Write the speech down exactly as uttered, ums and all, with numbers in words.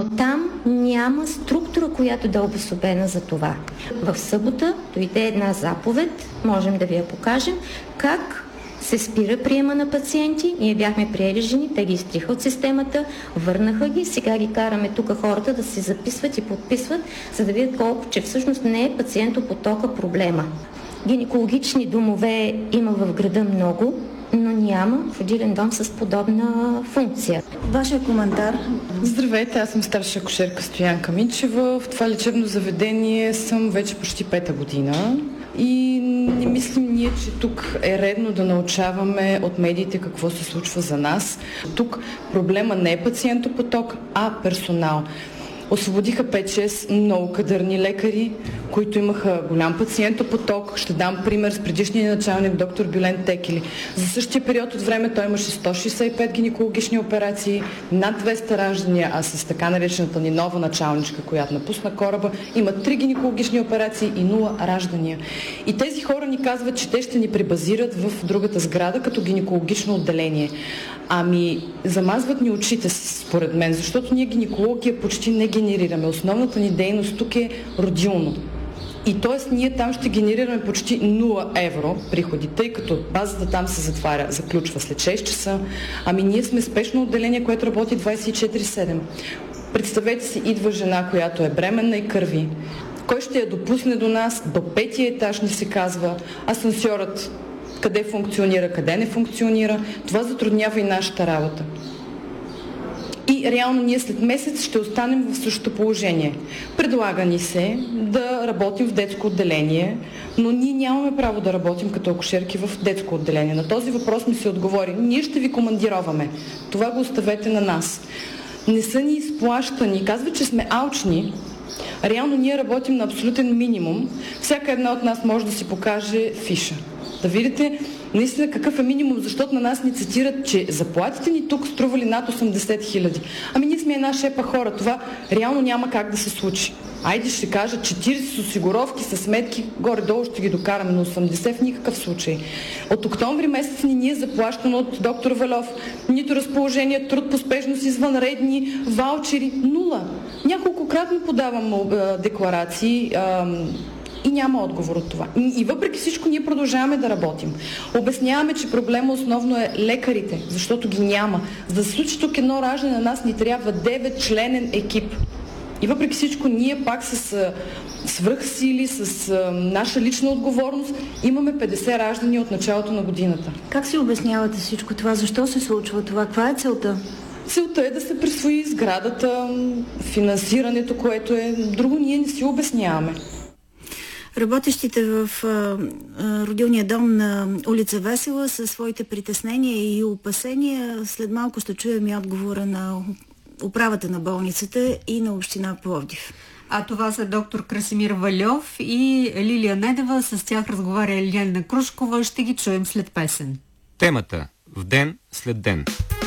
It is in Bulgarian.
но там няма структура, която да е обособена за това. В събота дойде една заповед, можем да ви я покажем, как се спира приема на пациенти. Ние бяхме приели жени, те ги изтриха от системата, върнаха ги, сега ги караме тук хората да се записват и подписват, за да видят колко, че всъщност не е пациентопотока проблема. Гинекологични домове има в града много, но няма родилен дом с подобна функция. Вашия коментар? Здравейте, аз съм старша акушерка Стоянка Минчева. В това лечебно заведение съм вече почти пета година. И не мислим ние, че тук е редно да научаваме от медиите какво се случва за нас. Тук проблема не е пациентопоток, а персонал. Освободиха пет-шест много кадърни лекари, които имаха голям пациентопоток. Ще дам пример с предишния началник доктор Бюлен Текели. За същия период от време той имаше сто шейсет и пет гинекологични операции, над двеста раждания, а с така наречената ни нова началничка, която напусна кораба, има три гинекологични операции и нула раждания. И тези хора ни казват, че те ще ни пребазират в другата сграда като гинекологично отделение. Ами, замазват ни очите, според мен, защото ние гинекология почти не генерираме. Основната ни дейност тук е родилно. И т.е. ние там ще генерираме почти нула евро приходи, тъй като базата там се затваря, заключва след шест часа. Ами ние сме спешно отделение, което работи двайсет и четири седем. Представете си, идва жена, която е бременна и кърви. Кой ще я допусне до нас? До петия етаж ни се казва. Асансьорът къде функционира, къде не функционира. Това затруднява и нашата работа. И реално ние след месец ще останем в същото положение. Предлага ни се да работим в детско отделение, но ние нямаме право да работим като акушерки в детско отделение. На този въпрос ми се отговори: ние ще ви командироваме. Това го оставете на нас. Не са ни изплащани. Казва, че сме алчни. Реално ние работим на абсолютен минимум. Всяка една от нас може да си покаже фиша. Да видите наистина какъв е минимум, защото на нас ни цитират, че заплатите ни тук стрували над осемдесет хиляди. Ами ние сме една шепа хора. Това реално няма как да се случи. Айде ще кажа четирийсет с осигуровки, с сметки, горе-долу ще ги докараме, на осемдесет в никакъв случай. От октомври месец ни ние заплащано от доктор Валов. Нито разположение, труд по спешност, извънредни, ваучери, нула. Няколкократно подавам а, декларации а, и няма отговор от това. И, и въпреки всичко ние продължаваме да работим. Обясняваме, че проблема основно е лекарите, защото ги няма. За да се случи тук едно раждане, на нас ни трябва девет членен екип. И въпреки всичко ние пак с а, свръхсили, с а, наша лична отговорност имаме петдесет раждания от началото на годината. Как си обяснявате всичко това? Защо се случва това? Каква е целта? Целта е да се присвои сградата, финансирането, което е друго, ние не си обясняваме. Работещите в а, а, родилния дом на улица Весела със своите притеснения и опасения, след малко ще чуем и отговора на управата на болницата и на община Пловдив. А това са доктор Красимир Вальов и Лилия Недева. С тях разговаря Елена Крушкова. Ще ги чуем след песен. Темата в ден след ден.